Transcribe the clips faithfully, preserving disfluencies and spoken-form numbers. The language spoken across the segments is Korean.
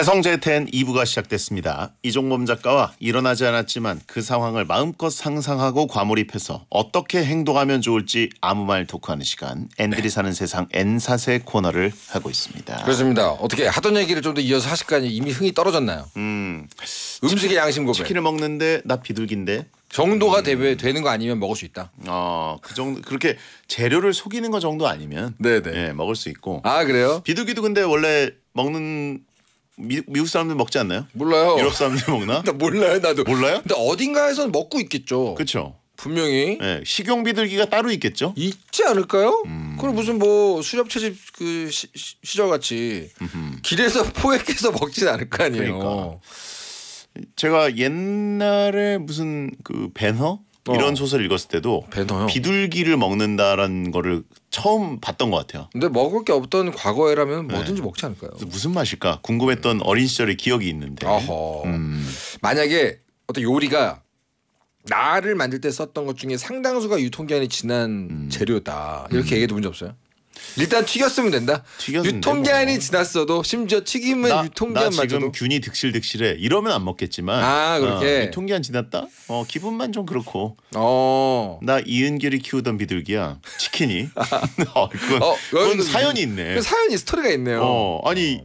해성제텐 이 부가 시작됐습니다. 이종범 작가와 일어나지 않았지만 그 상황을 마음껏 상상하고 과몰입해서 어떻게 행동하면 좋을지 아무 말 토크하는 시간 앤들이 네. 사는 세상 앤사세 코너를 하고 있습니다. 그렇습니다. 어떻게 하던 얘기를 좀 더 이어서 하실까요? 이미 흥이 떨어졌나요? 음, 음식의 양심 고백. 치킨을 먹는데 나 비둘기인데 정도가 음. 되, 되는 거 아니면 먹을 수 있다. 어, 그 정도 그렇게 재료를 속이는 거 정도 아니면 네네. 예, 먹을 수 있고. 아 그래요? 비둘기도 근데 원래 먹는 미, 미국 사람들 먹지 않나요? 몰라요. 유럽 사람들 먹나? 나 몰라요 나도. 몰라요? 근데 어딘가에서는 먹고 있겠죠. 그렇죠. 분명히. 네, 식용 비둘기가 따로 있겠죠? 있지 않을까요? 음. 그럼 무슨 뭐 수렵 채집 그 시, 시절 같이 음흠. 길에서 포획해서 먹진 않을 거 아니에요. 그러니까. 제가 옛날에 무슨 그 배너 어. 이런 소설 읽었을 때도 배너요? 비둘기를 먹는다라는 거를 처음 봤던 것 같아요. 근데 먹을 게 없던 과거에라면 네. 뭐든지 먹지 않을까요? 무슨 맛일까 궁금했던 어린 시절의 기억이 있는데. 어허. 음. 만약에 어떤 요리가 나를 만들 때 썼던 것 중에 상당수가 유통기한이 지난 음. 재료다 이렇게 음. 얘기해 본 적 없어요? 일단 튀겼으면 된다. 튀겼는데 유통기한이 뭐. 지났어도 심지어 튀김은 나, 나 유통기한마저도. 지금 균이 득실득실해 이러면 안 먹겠지만 아 그렇게 어, 유통기한 지났다? 어 기분만 좀 그렇고. 어. 나 이은결이 키우던 비둘기야 치킨이. 어, 그건, 어, 그건 그, 사연이 있네. 그 사연이 스토리가 있네요. 어 아니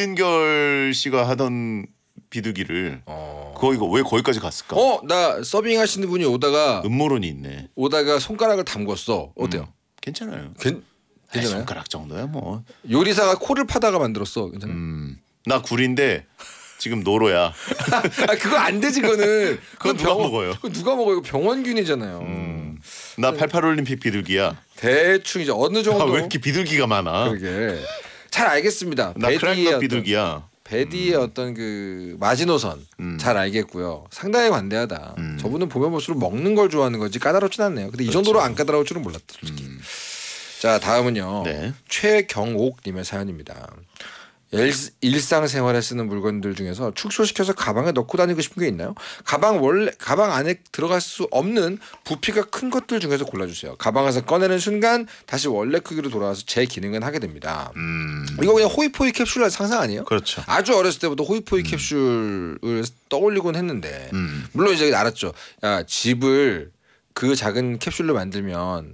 이은결 씨가 하던 비둘기를 어. 거기가 왜 거기까지 갔을까? 어, 나 서빙 하시는 분이 오다가 음모론이 있네. 오다가 손가락을 담궜어. 어때요? 음, 괜찮아요. 괜 에이, 괜찮아요? 손가락 정도야 뭐. 요리사가 코를 파다가 만들었어. 괜찮아요? 음, 나 굴인데 지금 노로야. 아 그거 안 되지 그거는. 그건 누가 먹어요? 그건 누가 먹어요? 이거 병원균이잖아요. 음, 나 팔십팔 올림픽 비둘기야. 대충 이제 어느 정도. 아, 왜 이렇게 비둘기가 많아? 그러게. 잘 알겠습니다. 나 크라이넛 비둘기야. 베디의 음. 어떤 그 마지노선 음. 잘 알겠고요. 상당히 관대하다. 음. 저분은 보면 볼수록 먹는 걸 좋아하는 거지 까다롭진 않네요. 근데 그렇죠. 이 정도로 안 까다로울 줄은 몰랐다. 솔직히. 음. 자 다음은요. 네. 최경옥님의 사연입니다. 일, 일상생활에 쓰는 물건들 중에서 축소시켜서 가방에 넣고 다니고 싶은 게 있나요? 가방 원래 가방 안에 들어갈 수 없는 부피가 큰 것들 중에서 골라주세요. 가방에서 꺼내는 순간 다시 원래 크기로 돌아와서 제 기능은 하게 됩니다. 음. 이거 그냥 호이포이 캡슐 상상 아니에요? 그렇죠. 아주 어렸을 때부터 호이포이 음. 캡슐을 떠올리곤 했는데 음. 물론 이제 알았죠. 야 집을 그 작은 캡슐로 만들면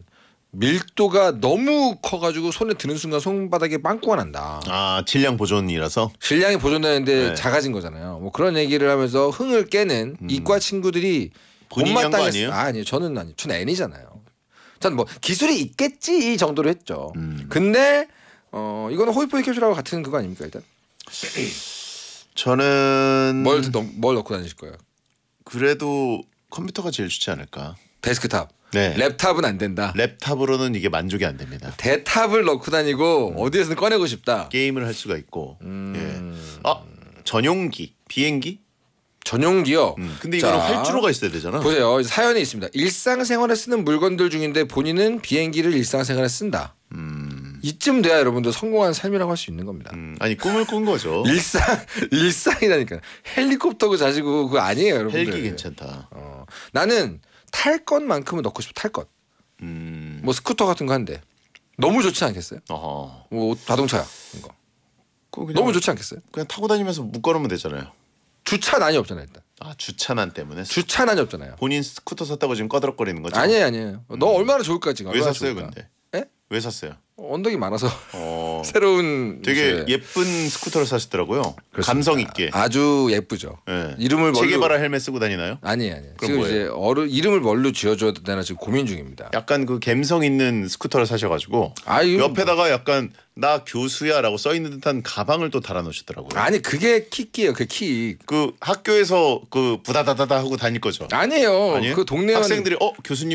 밀도가 너무 커가지고 손에 드는 순간 손바닥에 빵꾸가 난다. 아 질량 보존이라서 질량이 보존되는데 네. 작아진 거잖아요. 뭐 그런 얘기를 하면서 흥을 깨는 음. 이과 친구들이 본인이 한 거 아니에요? 아, 아니요. 저는 아니. 저는 N이잖아요. 전 뭐 기술이 있겠지 이 정도로 했죠. 음. 근데 어 이거는 호이포이 캡슐하고 같은 그거 아닙니까 일단? 저는 뭘, 넣, 뭘 넣고 다니실 거예요? 그래도 컴퓨터가 제일 좋지 않을까. 데스크탑. 네. 랩탑은 안 된다. 랩탑으로는 이게 만족이 안 됩니다. 대탑을 넣고 다니고 음. 어디에서는 꺼내고 싶다. 게임을 할 수가 있고. 음. 예. 아 전용기, 비행기? 전용기요. 음. 근데 이거는 자, 활주로가 있어야 되잖아. 보세요. 사연이 있습니다. 일상생활에 쓰는 물건들 중인데 본인은 비행기를 일상생활에 쓴다. 음. 이쯤 돼야 여러분들 성공한 삶이라고 할 수 있는 겁니다. 음. 아니 꿈을 꾼 거죠. 일상 일상이라니까. 헬리콥터고 자시고 그거 아니에요, 여러분들. 헬기 괜찮다. 어. 나는 탈 것만큼은 넣고 싶어. 탈 것. 음. 뭐 스쿠터 같은 거 한대. 너무 좋지 않겠어요? 어허. 뭐 자동차야. 이거. 그냥, 너무 좋지 않겠어요? 그냥 타고 다니면서 묶어놓으면 되잖아요. 주차난이 없잖아요, 일단. 아 주차난 때문에. 주차난이 없잖아요. 본인 스쿠터 샀다고 지금 꺼드럭거리는 거죠? 아니에요, 아니에요. 음. 너 얼마나 좋을까 지금? 왜 얼마나 샀어요, 좋을까? 근데? 예? 왜 샀어요? 언덕이 많아서 어. 새로운 되게 이제 예쁜 스쿠터를 사셨더라고요. 그렇습니다. 감성 있게. 아주 예쁘죠. 네. 이름을 뭘로 체게바라 헬멧 쓰고 다니나요? 아니에요, 아니에요. 그럼 지금 뭐예요? 이제 어른 이름을 뭘로 지어줘야 되나 지금 고민 중입니다. 약간 그 감성 있는 스쿠터를 사셔가지고 아유, 옆에다가 약간 나 교수야라고 써 있는 듯한 가방을 또 달아놓으셨더라고요. 아니 그게 킥이에요, 그 킥. 그 학교에서 그 부다다다다 하고 다닐 거죠. 아니에요. 아니에요? 그 동네만 학생들이 어 교수님